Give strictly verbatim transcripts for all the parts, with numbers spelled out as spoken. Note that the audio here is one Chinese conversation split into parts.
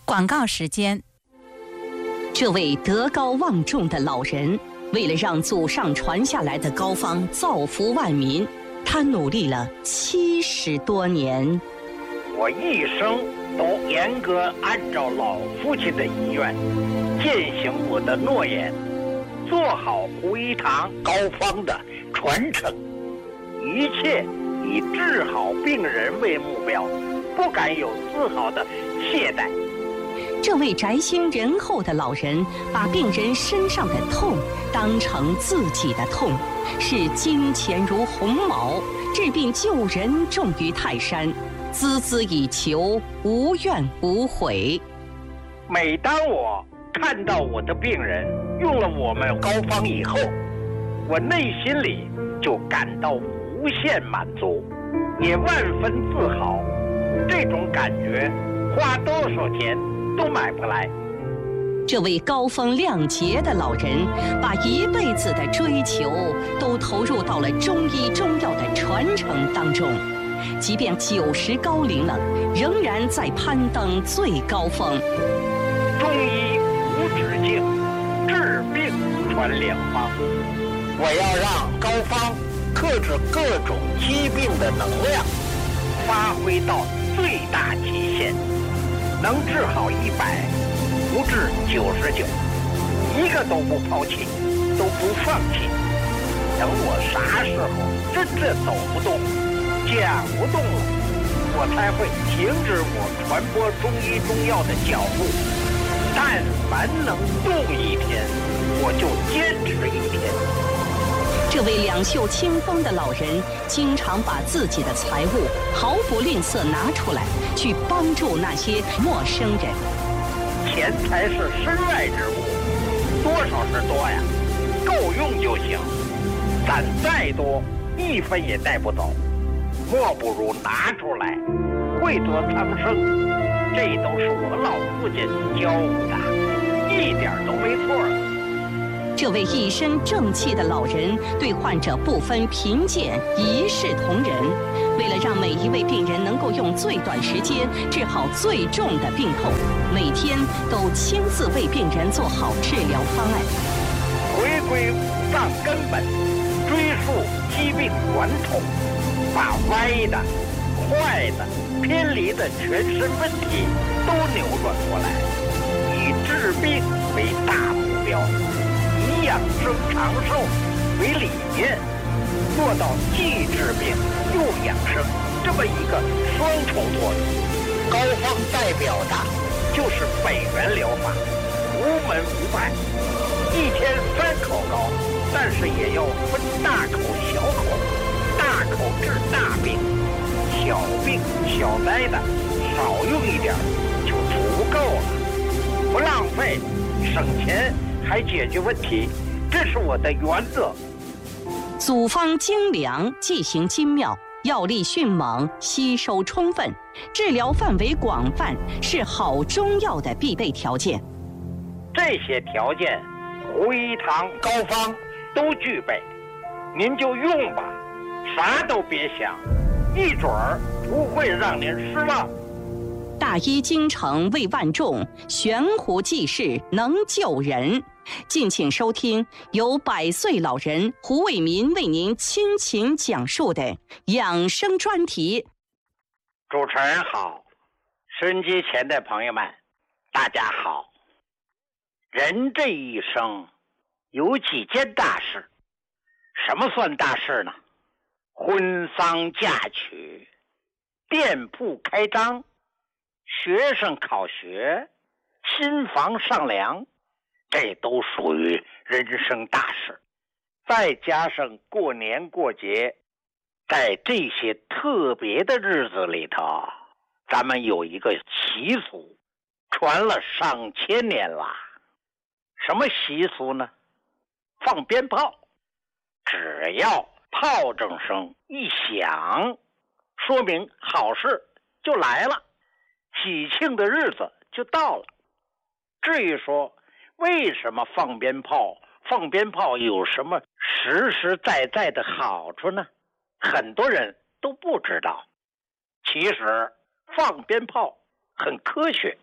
广告时间。 这位德高望重的老人，为了让祖上传下来的膏方造福万民，他努力了七十多年。 我一生都严格按照老父亲的遗愿，践行我的诺言，做好胡一堂膏方的传承，一切以治好病人为目标，不敢有丝毫的懈怠。 这位宅心仁厚的老人，把病人身上的痛当成自己的痛，视金钱如鸿毛，治病救人重于泰山，孜孜以求，无怨无悔。 每当我看到我的病人用了我们膏方以后，我内心里就感到无限满足，也万分自豪。这种感觉花多少钱都买不来。 这位高风亮节的老人，把一辈子的追求都投入到了中医中药的传承当中，即便九十高龄了，仍然在攀登最高峰。 中医无止境，治病传良方。我要让膏方克制各种疾病的能量发挥到最大极限，能治好一百，不治九十九，一个都不抛弃，都不放弃。等我啥时候真正走不动、讲不动了，我才会停止我传播中医中药的脚步。但凡能动一天，我就坚持一天。 这位两袖清风的老人，经常把自己的财物毫不吝啬拿出来，去帮助那些陌生人。 钱财是身外之物，多少是多呀，够用就行。攒再多，一分也带不走，莫不如拿出来，惠泽苍生。这都是我老父亲教我的，一点都没错。 这位一身正气的老人，对患者不分贫贱，一视同仁。为了让每一位病人能够用最短时间治好最重的病痛，每天都亲自为病人做好治疗方案。 回归五脏根本，追溯疾病源头，把歪的、坏的、偏离的全身问题都扭转过来，以治病为大目标，以养生长寿为理念，做到既治病又养生这么一个双重作用。膏方代表的就是北元疗法，无门无派，一天三口膏，但是也要分大口小口，大口治大病，小病小灾的少用一点就足够了，不浪费，省钱还解决问题，这是我的原则。 组方精良，剂型精妙，药力迅猛，吸收充分，治疗范围广泛，是好中药的必备条件。 这些条件，胡一堂膏方都具备，您就用吧，啥都别想，一准儿不会让您失望。 大医精诚为万众，悬壶济世能救人。敬请收听由百岁老人胡伟民为您倾情讲述的养生专题。 主持人好，收音机前的朋友们，大家好。人这一生有几件大事，什么算大事呢？婚丧嫁娶，店铺开张，学生考学，新房上梁，这都属于人生大事。再加上过年过节，在这些特别的日子里头，咱们有一个习俗传了上千年了。什么习俗呢？放鞭炮，只要炮仗声一响，说明好事就来了，喜庆的日子就到了。至于说为什么放鞭炮，放鞭炮有什么实实在在的好处呢？很多人都不知道。其实放鞭炮很科学，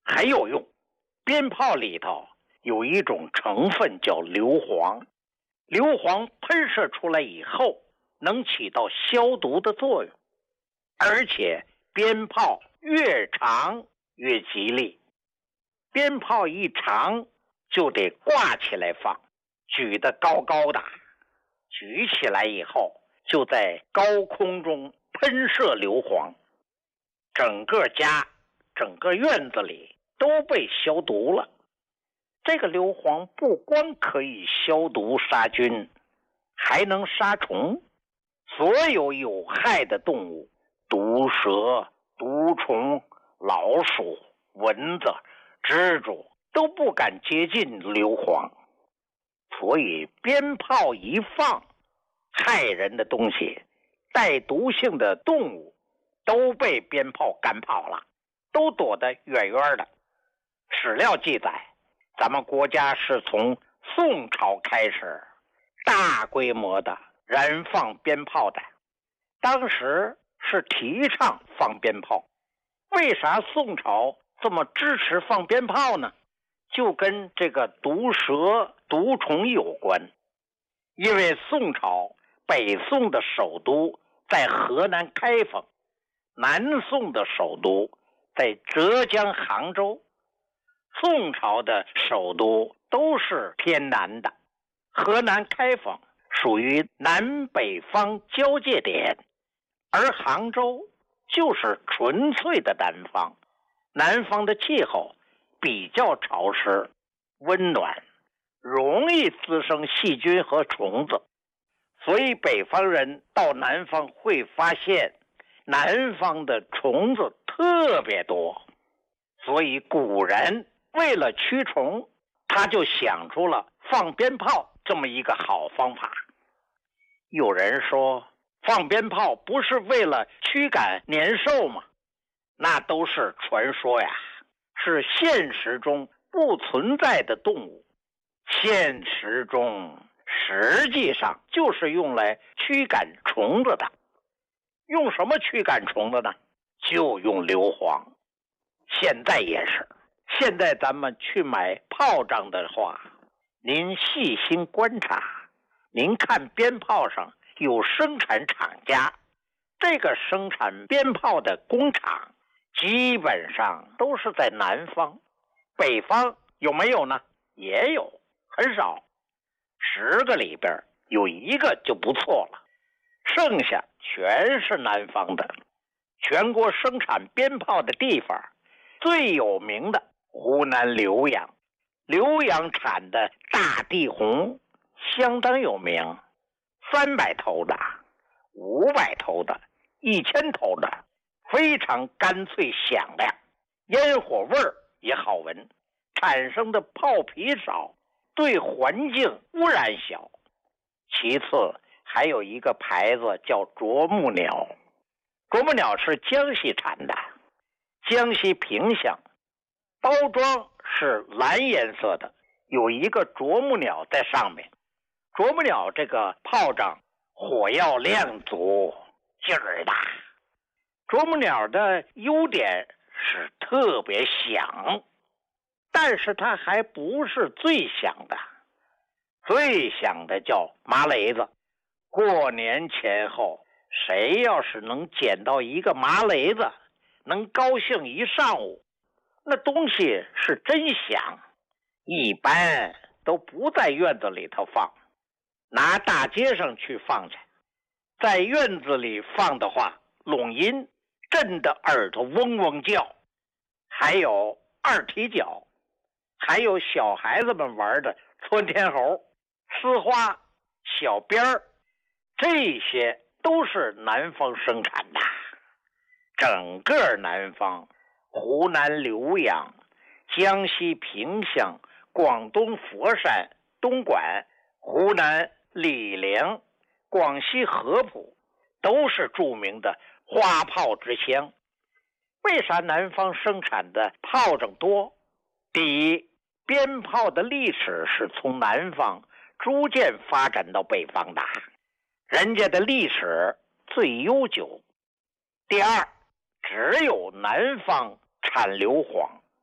还有用。鞭炮里头有一种成分叫硫磺，硫磺喷射出来以后能起到消毒的作用，而且鞭炮越长越吉利。鞭炮一长就得挂起来放，举得高高的，举起来以后就在高空中喷射硫磺，整个家整个院子里都被消毒了。这个硫磺不光可以消毒杀菌，还能杀虫。所有有害的动物，毒蛇、毒虫、老鼠、蚊子、蜘蛛都不敢接近硫磺。所以鞭炮一放，害人的东西、带毒性的动物都被鞭炮赶跑了，都躲得远远的。史料记载，咱们国家是从宋朝开始大规模的燃放鞭炮的，当时是提倡放鞭炮。为啥宋朝这么支持放鞭炮呢？就跟这个毒蛇、毒虫有关。因为宋朝北宋的首都在河南开封，南宋的首都在浙江杭州，宋朝的首都都是偏南的，河南开封属于南北方交界点，而杭州就是纯粹的南方。南方的气候比较潮湿温暖，容易滋生细菌和虫子，所以北方人到南方会发现南方的虫子特别多。所以古人为了驱虫，他就想出了放鞭炮这么一个好方法。有人说放鞭炮不是为了驱赶年兽吗？那都是传说呀，是现实中不存在的动物。现实中实际上就是用来驱赶虫子的。用什么驱赶虫子呢？就用硫磺。现在也是，现在咱们去买炮仗的话，您细心观察，您看鞭炮上有生产厂家，这个生产鞭炮的工厂基本上都是在南方。北方有没有呢？也有，很少。十个里边有一个就不错了，剩下全是南方的。全国生产鞭炮的地方最有名的湖南浏阳，浏阳产的大地红相当有名，三百头的、五百头的、一千头的，非常干脆响亮，烟火味儿也好闻，产生的炮皮少，对环境污染小。其次还有一个牌子叫啄木鸟，啄木鸟是江西产的，江西萍乡，包装是蓝颜色的，有一个啄木鸟在上面。啄木鸟这个炮仗火药量足，劲儿大。啄木鸟的优点是特别响，但是它还不是最响的，最响的叫麻雷子。过年前后，谁要是能捡到一个麻雷子，能高兴一上午。那东西是真响，一般都不在院子里头放，拿大街上去放去。在院子里放的话，拢音震得耳朵嗡嗡叫。还有二踢脚，还有小孩子们玩的窜天猴、呲花、小鞭儿，这些都是南方生产的。整个南方，湖南浏阳、江西萍乡、广东佛山、东莞、湖南醴陵、广西合浦，都是著名的花炮之乡。为啥南方生产的炮仗多？第一，鞭炮的历史是从南方逐渐发展到北方的，人家的历史最悠久。第二，只有南方产硫磺，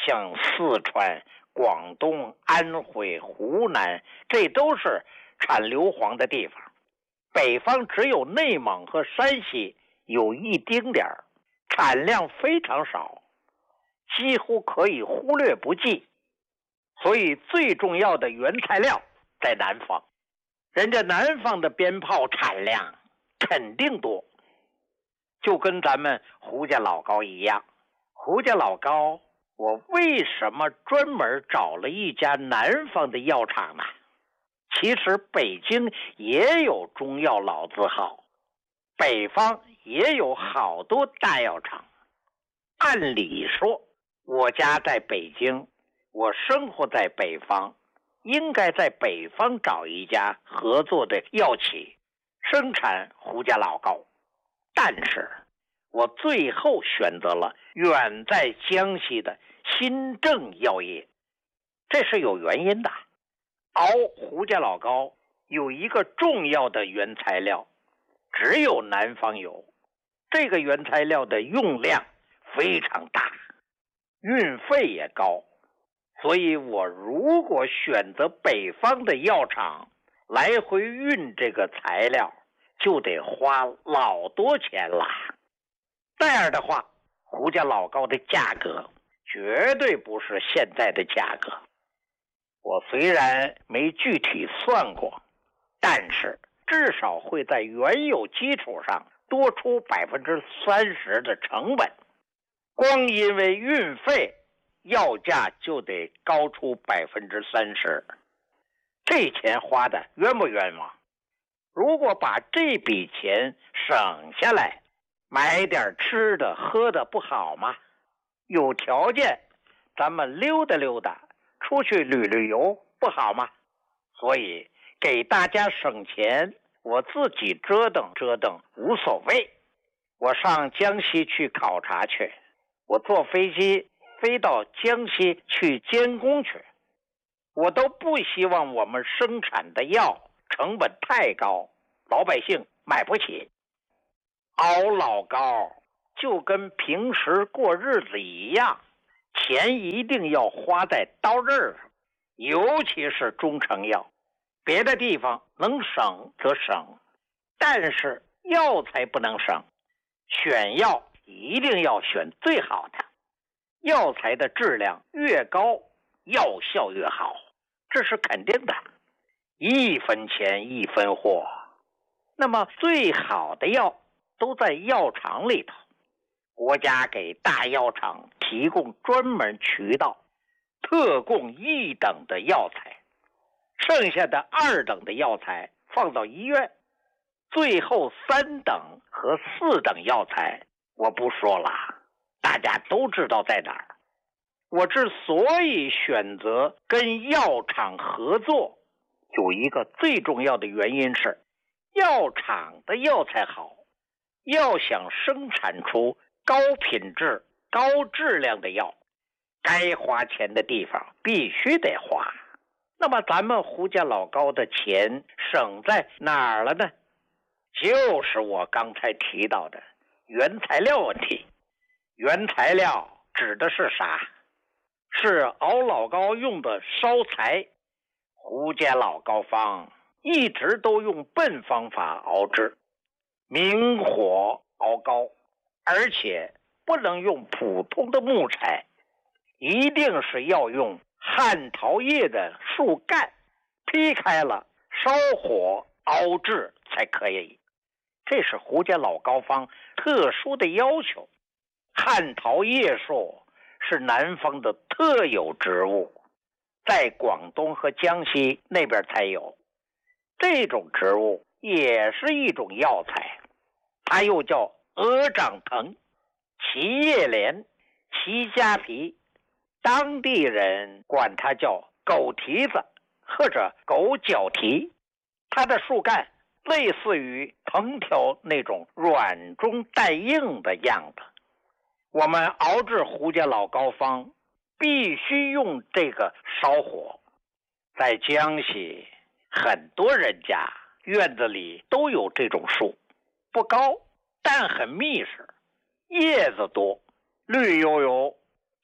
像四川、广东、安徽、湖南，这都是产硫磺的地方。北方只有内蒙和山西有一丁点儿，产量非常少，几乎可以忽略不计。所以最重要的原材料在南方，人家南方的鞭炮产量肯定多，就跟咱们胡家老高一样。胡家老高，我为什么专门找了一家南方的药厂呢？其实北京也有中药老字号，北方也有好多大药厂。按理说，我家在北京，我生活在北方，应该在北方找一家合作的药企，生产胡家老高。但是我最后选择了远在江西的新郑药业，这是有原因的。熬胡家老高有一个重要的原材料，只有南方有，这个原材料的用量非常大，运费也高，所以我如果选择北方的药厂来回运这个材料，就得花老多钱了。这样的话，胡家老高的价格绝对不是现在的价格。我虽然没具体算过，但是至少会在原有基础上多出百分之三十的成本。光因为运费，药价就得高出百分之三十。这钱花的冤不冤枉？如果把这笔钱省下来，买点吃的喝的不好吗？有条件，咱们溜达溜达，出去旅旅游不好吗？所以给大家省钱，我自己折腾折腾无所谓。我上江西去考察去，我坐飞机飞到江西去监工去，我都不希望我们生产的药成本太高，老百姓买不起。熬老高就跟平时过日子一样，钱一定要花在刀刃上，尤其是中成药，别的地方能省则省，但是药材不能省。选药一定要选最好的，药材的质量越高，药效越好，这是肯定的。一分钱一分货，那么最好的药都在药厂里头，国家给大药厂提供专门渠道，特供一等的药材，剩下的二等的药材放到医院，最后三等和四等药材我不说了，大家都知道在哪儿。我之所以选择跟药厂合作，有一个最重要的原因是，药厂的药材好，要想生产出高品质、高质量的药，该花钱的地方必须得花。那么咱们胡家老高的钱省在哪儿了呢？就是我刚才提到的原材料问题。原材料指的是啥？是熬老高用的烧柴。胡家老高方一直都用笨方法熬制，明火熬高，而且不能用普通的木柴，一定是要用汉桃叶的树干劈开了烧火熬制才可以。这是胡家老高方特殊的要求。汉桃叶树是南方的特有植物，在广东和江西那边才有。这种植物也是一种药材，它又叫鹅掌藤、奇叶莲、奇虾皮，当地人管它叫狗蹄子或者狗脚蹄。它的树干类似于藤条那种软中带硬的样子。我们熬制胡家老高方必须用这个烧火。在江西很多人家院子里都有这种树，不高但很密实，叶子多，绿油油，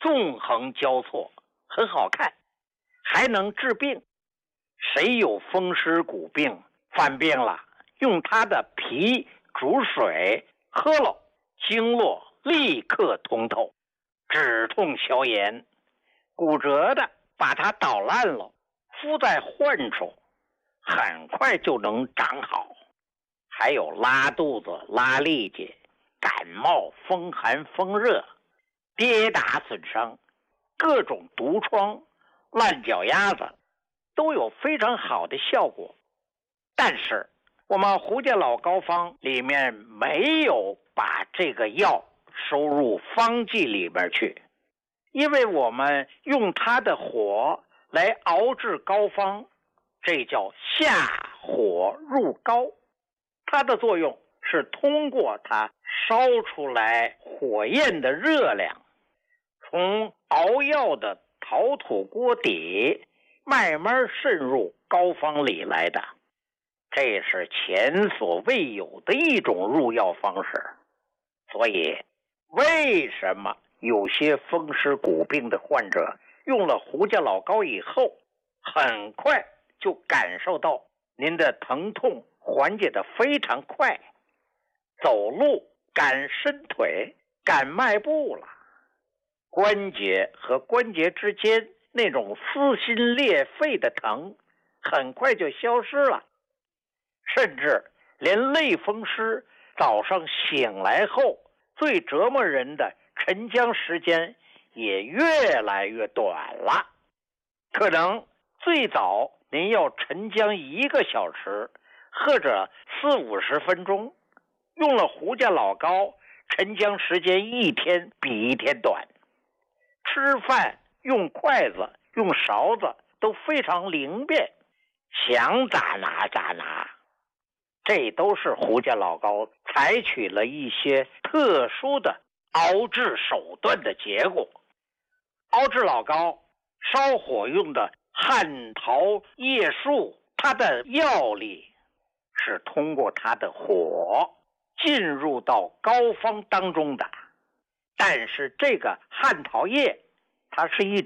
纵横交错，很好看，还能治病。谁有风湿骨病、犯病了，用它的皮煮水喝了，经络立刻通透，止痛消炎。骨折的把它捣烂了，敷在患处，很快就能长好。还有拉肚子、拉痢疾、感冒、风寒、风热、跌打损伤、各种毒疮、烂脚丫子，都有非常好的效果。但是我们胡家老膏方里面没有把这个药收入方剂里边去，因为我们用它的火来熬制膏方，这叫下火入膏。它的作用是通过它烧出来火焰的热量，从熬药的陶土锅底慢慢渗入膏方里来的。这是前所未有的一种入药方式。所以为什么有些风湿骨病的患者用了胡家老膏以后，很快就感受到您的疼痛缓解的非常快，走路敢伸腿，敢迈步了，关节和关节之间那种撕心裂肺的疼很快就消失了。甚至连类风湿早上醒来后最折磨人的沉僵时间也越来越短了。可能最早您要沉僵一个小时或者四五十分钟，用了胡家老膏，沉僵时间一天比一天短。吃饭用筷子用勺子都非常灵便，想咋拿咋拿。这都是胡家老膏采取了一些特殊的熬制手段的结果。熬制老膏烧火用的汉桃叶树，它的药力是通过它的火进入到膏方当中的。但是这个汉桃叶它是一